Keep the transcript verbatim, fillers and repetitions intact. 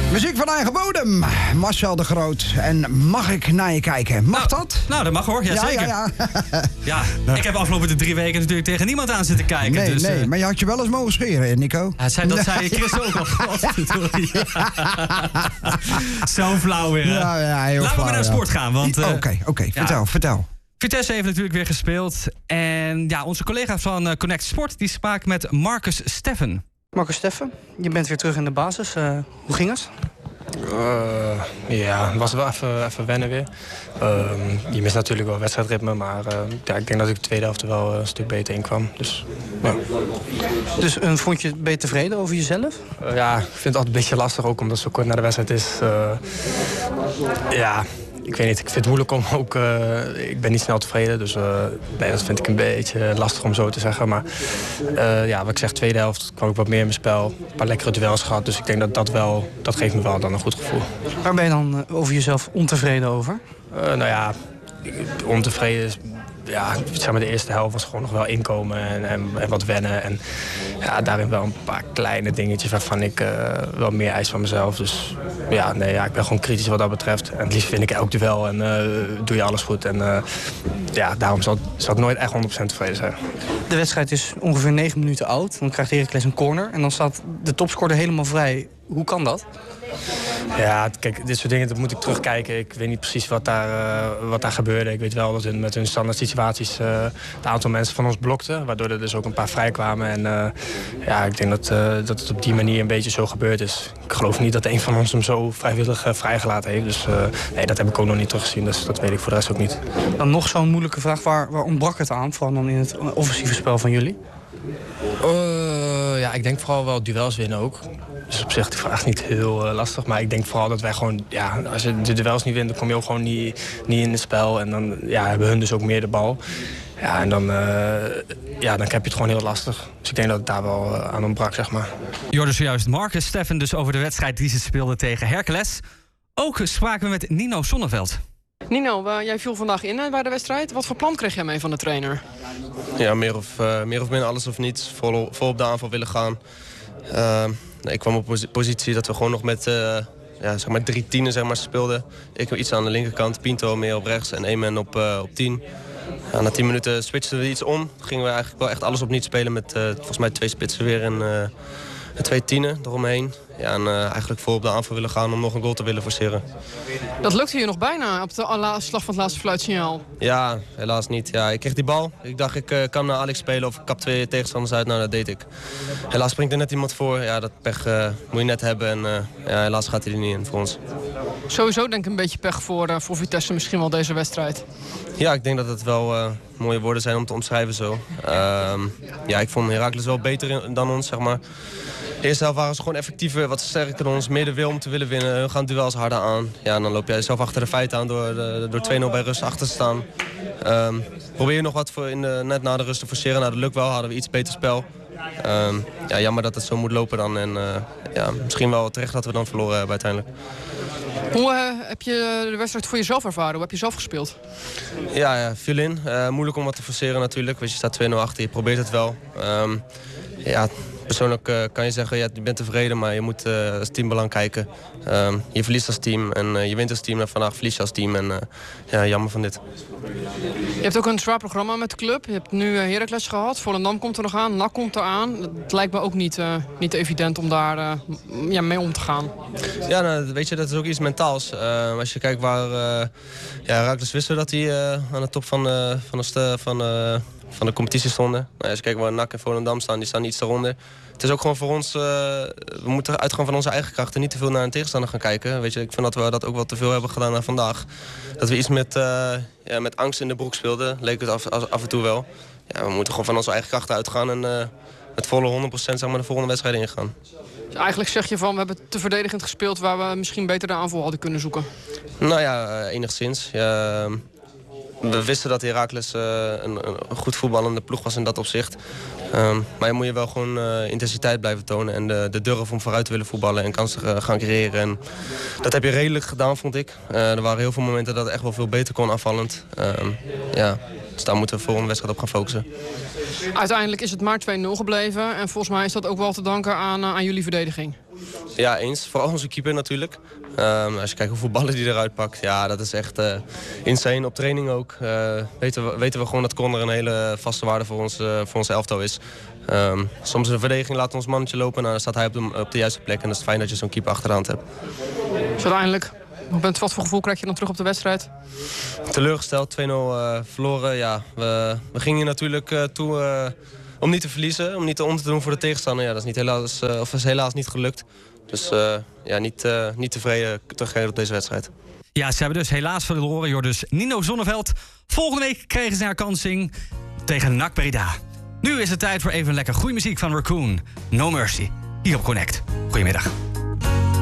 Muziek van eigen bodem, Marcel de Groot. En mag ik naar je kijken? Mag nou, dat? Nou, dat mag hoor, ja, ja zeker. Ja, ja. ja, ik heb afgelopen de drie weken natuurlijk tegen niemand aan zitten kijken. Nee, dus, nee, uh... maar je had je wel eens mogen scheren, Nico. Ja, zei, dat zei Chris ook al. Zo flauw weer. Ja, ja, heel Laten flauw, we naar de ja. sport gaan. Oké, Oké, okay, okay, ja. vertel, vertel. Vitesse heeft natuurlijk weer gespeeld. En ja, onze collega's van Connect Sport die spraken met Marcus Steffen. Marcus Steffen, je bent weer terug in de basis. Uh, hoe ging het? Uh, ja, het was wel even, even wennen weer. Uh, je mist natuurlijk wel wedstrijdritme, maar uh, ja, ik denk dat ik de tweede helft er wel een stuk beter in kwam. Dus, ja. dus uh, vond je, ben je tevreden over jezelf? Uh, ja, ik vind het altijd een beetje lastig, ook omdat het zo kort na de wedstrijd is. Uh, ja... Ik weet niet, ik vind het moeilijk om ook... Uh, ik ben niet snel tevreden, dus uh, nee, dat vind ik een beetje lastig om zo te zeggen. Maar uh, ja, wat ik zeg, tweede helft kwam ik wat meer in mijn spel. Een paar lekkere duels gehad, dus ik denk dat dat wel... Dat geeft me wel dan een goed gevoel. Waar ben je dan over jezelf ontevreden over? Uh, nou ja, ontevreden is... Ja, zeg maar de eerste helft was gewoon nog wel inkomen en, en, en wat wennen. En ja, daarin wel een paar kleine dingetjes waarvan ik uh, wel meer eis van mezelf. Dus ja, nee, ja, ik ben gewoon kritisch wat dat betreft. En het liefst vind ik elk duel en uh, doe je alles goed. En uh, ja, daarom zal, zal ik nooit echt honderd procent tevreden zijn. De wedstrijd is ongeveer negen minuten oud. Dan krijgt Heracles een corner en dan staat de topscorer helemaal vrij. Hoe kan dat? Ja, kijk, dit soort dingen dat moet ik terugkijken. Ik weet niet precies wat daar, uh, wat daar gebeurde. Ik weet wel dat hun, met hun standaard situaties uh, het aantal mensen van ons blokten. Waardoor er dus ook een paar vrij kwamen. En uh, ja, ik denk dat, uh, dat het op die manier een beetje zo gebeurd is. Ik geloof niet dat een van ons hem zo vrijwillig uh, vrijgelaten heeft. Dus uh, nee, dat heb ik ook nog niet teruggezien. Dus dat weet ik voor de rest ook niet. Dan nog zo'n moeilijke vraag. Waar, waar ontbrak het aan? Vooral dan in het offensieve spel van jullie? Uh, ja, ik denk vooral wel duels winnen ook. Dus op zich die vraag niet heel uh, lastig. Maar ik denk vooral dat wij gewoon... Ja, als je de duels niet wint, dan kom je ook gewoon niet, niet in het spel. En dan ja, hebben hun dus ook meer de bal. Ja, en dan, uh, ja, dan heb je het gewoon heel lastig. Dus ik denk dat het daar wel uh, aan ontbrak, zeg maar. Je hoorde zojuist Marcus Steffen dus over de wedstrijd die ze speelden tegen Heracles. Ook spraken we met Nino Sonneveld. Nino, uh, jij viel vandaag in uh, bij de wedstrijd. Wat voor plan kreeg jij mee van de trainer? Ja, meer of, uh, meer of minder alles of niets. Vol, vol op de aanval willen gaan. Uh, ik kwam op positie dat we gewoon nog met uh, ja, zeg maar drie tienen zeg maar, speelden. Ik iets aan de linkerkant, Pinto meer op rechts en één man op, uh, op tien. Ja, na tien minuten switchten we iets om. Gingen we eigenlijk wel echt alles op niet spelen met uh, volgens mij twee spitsen weer en, uh, en twee tienen eromheen. Ja, en uh, eigenlijk vol op de aanval willen gaan om nog een goal te willen forceren. Dat lukte je nog bijna op de slag van het laatste fluitsignaal. Ja, helaas niet. Ja, ik kreeg die bal. Ik dacht ik uh, kan naar Alex spelen of ik kap twee tegenstanders uit. Nou, dat deed ik. Helaas springt er net iemand voor. Ja, dat pech uh, moet je net hebben. En uh, ja, helaas gaat hij er niet in voor ons. Sowieso denk ik een beetje pech voor, uh, voor Vitesse misschien wel deze wedstrijd. Ja, ik denk dat het wel uh, mooie woorden zijn om te omschrijven zo. Uh, ja, ik vond Heracles wel beter in, dan ons, zeg maar. De eerste helft waren ze gewoon effectiever, wat sterker dan ons. Meer de wil om te willen winnen. Hun gaan duels harder aan. Ja, en dan loop jij zelf achter de feiten aan door, door twee nul bij rust achter te staan. Um, probeer je nog wat voor in de, net na de rust te forceren. Nou, dat lukt wel. Hadden we iets beter spel. Um, ja, jammer dat het zo moet lopen dan. En uh, ja, misschien wel terecht dat we dan verloren hebben uiteindelijk. Hoe uh, heb je de wedstrijd voor jezelf ervaren? Hoe heb je zelf gespeeld? Ja, ja viel in. Uh, moeilijk om wat te forceren natuurlijk. Want je staat twee nul achter, je probeert het wel. Um, ja... Persoonlijk uh, kan je zeggen, ja, je bent tevreden, maar je moet uh, als teambelang kijken. Uh, je verliest als team en uh, je wint als team en vandaag verlies je als team. En uh, ja, jammer van dit. Je hebt ook een zwaar programma met de club. Je hebt nu uh, Heracles gehad, Volendam komt er nog aan, N A C komt er aan. Het lijkt me ook niet, uh, niet evident om daar uh, ja, mee om te gaan. Ja, nou, weet je, dat is ook iets mentaals. Uh, als je kijkt waar uh, ja, Heracles wisten we dat hij uh, aan de top van, uh, van, de, van, uh, van de competitie stonden. Nou, als je kijkt waar N A C en Volendam staan, die staan iets daaronder. Het is ook gewoon voor ons, uh, we moeten uitgaan van onze eigen krachten. Niet te veel naar een tegenstander gaan kijken. Weet je, ik vind dat we dat ook wel te veel hebben gedaan naar vandaag. Dat we iets met, uh, ja, met angst in de broek speelden, leek het af, af en toe wel. Ja, we moeten gewoon van onze eigen krachten uitgaan en uh, met volle honderd procent zeg maar, de volgende wedstrijden ingaan. Dus eigenlijk zeg je van, we hebben te verdedigend gespeeld waar we misschien beter de aanval hadden kunnen zoeken. Nou ja, uh, enigszins. Ja, we wisten dat Heracles uh, een, een goed voetballende ploeg was in dat opzicht. Um, maar je moet je wel gewoon uh, intensiteit blijven tonen en de, de durf om vooruit te willen voetballen en kansen uh, gaan creëren. En dat heb je redelijk gedaan, vond ik. Uh, er waren heel veel momenten dat het echt wel veel beter kon afvallend. Um, ja, dus daar moeten we de volgende wedstrijd op gaan focussen. Uiteindelijk is het maar twee nul gebleven en volgens mij is dat ook wel te danken aan, aan jullie verdediging. Ja, eens. Vooral onze keeper natuurlijk. Um, als je kijkt hoeveel ballen die eruit pakt. Ja, dat is echt uh, insane. Op training ook. Uh, weten, we, weten we gewoon dat corner een hele vaste waarde voor ons, uh, voor ons elftal is. Um, soms in de verdediging laat ons mannetje lopen. En dan staat hij op de, op de juiste plek. En dat is fijn dat je zo'n keeper achterhand hebt. Dus uiteindelijk, wat voor gevoel krijg je dan terug op de wedstrijd? Teleurgesteld, twee nul uh, verloren. Ja, we, we gingen hier natuurlijk uh, toe uh, om niet te verliezen. Om niet te onder te doen voor de tegenstander. Ja, dat is, niet helaas, uh, of is helaas niet gelukt. Dus uh, ja, niet, uh, niet tevreden teruggereden op deze wedstrijd. Ja, ze hebben dus helaas verloren. Joh, dus Nino Zonneveld. Volgende week kregen ze herkansing tegen N A C Breda. Nu is het tijd voor even lekker goede muziek van Raccoon. No Mercy. Hier op Connect. Goedemiddag.